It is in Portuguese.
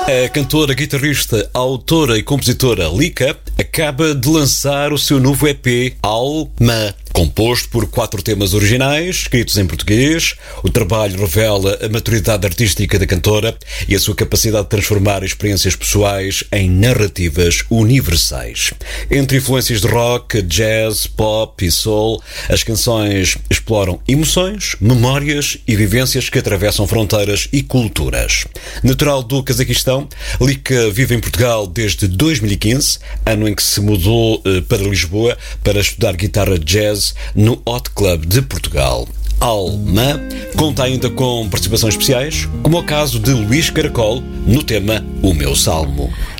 A cantora, guitarrista, autora e compositora Lika acaba de lançar o seu novo EP, Alma. Composto por 4 temas originais, escritos em português, o trabalho revela a maturidade artística da cantora e a sua capacidade de transformar experiências pessoais em narrativas universais. Entre influências de rock, jazz, pop e soul, as canções exploram emoções, memórias e vivências que atravessam fronteiras e culturas. Natural do Cazaquistão, Lika vive em Portugal desde 2015, ano em que se mudou para Lisboa para estudar guitarra jazz no Hot Club de Portugal. Alma conta ainda com participações especiais, como o caso de Luís Caracol no tema O Meu Salmo.